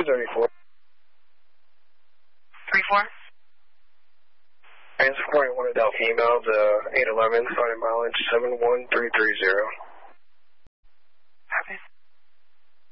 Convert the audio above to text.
234. 34? And supporting one adult female, the 811, starting mileage 71330.